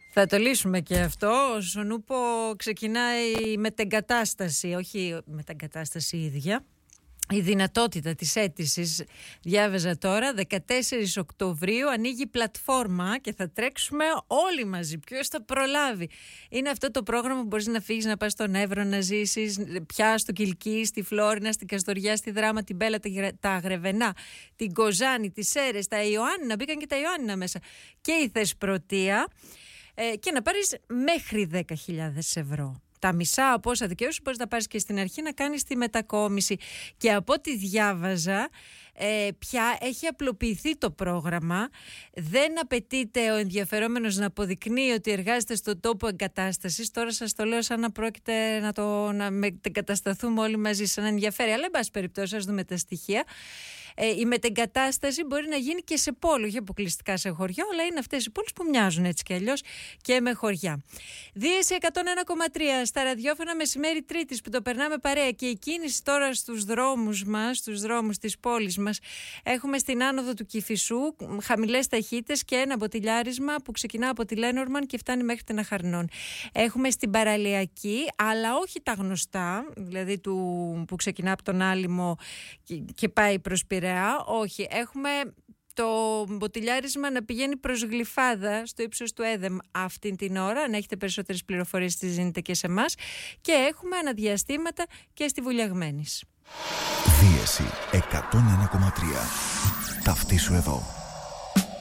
Θα το λύσουμε και αυτό. Ο Σονούπο ξεκινάει με την κατάσταση, όχι με την κατάσταση ίδια. Η δυνατότητα της αίτησης, διάβαζα τώρα, 14 Οκτωβρίου ανοίγει πλατφόρμα και θα τρέξουμε όλοι μαζί. Ποιος θα προλάβει? Είναι αυτό το πρόγραμμα που μπορείς να φύγεις, να πας στον Εύρο, να ζήσεις πια στο Κιλκί, στη Φλόρινα, στην Καστοριά, στη Δράμα, την Μπέλα, τα Αγρεβενά, την Κοζάνη, τις Σέρες, τα Ιωάννινα, μπήκαν και τα Ιωάννινα μέσα, και η Θεσπρωτεία, και να πάρεις μέχρι 10.000 ευρώ. Τα μισά από όσα δικαιώσεις μπορείς να πάρεις και στην αρχή να κάνεις τη μετακόμιση. Και από ό,τι διάβαζα, πια έχει απλοποιηθεί το πρόγραμμα. Δεν απαιτείται ο ενδιαφερόμενος να αποδεικνύει ότι εργάζεται στον τόπο εγκατάστασης. Τώρα σας το λέω σαν να πρόκειται να μετεγκατασταθούμε όλοι μαζί, σαν να ενδιαφέρει. Αλλά εν πάση περιπτώσει, ας δούμε τα στοιχεία. Η μετεγκατάσταση μπορεί να γίνει και σε πόλη, όχι αποκλειστικά σε χωριό, αλλά είναι αυτές οι πόλεις που μοιάζουν έτσι κι αλλιώς και με χωριά. Δίεση 101,3 στα ραδιόφωνα μεσημέρι Τρίτης που το περνάμε παρέα, και η κίνηση τώρα στους δρόμους μας, στους δρόμους της πόλης μας. Έχουμε στην άνοδο του Κηφισού χαμηλές ταχύτητες και ένα μποτιλιάρισμα που ξεκινά από τη Λένορμαν και φτάνει μέχρι την Αχαρνών. Έχουμε στην Παραλιακή, αλλά όχι τα γνωστά, δηλαδή που ξεκινά από τον Άλυμο και πάει προς Πειραιά. Όχι, έχουμε το μποτιλιάρισμα να πηγαίνει προς Γλυφάδα στο ύψος του Έδεμ αυτήν την ώρα. Αν έχετε περισσότερες πληροφορίες τις δίνετε και σε εμάς. Και έχουμε αναδιαστήματα και στη Βουλιαγμένης. Δίεση 101,3. Ταυτίσου εδώ.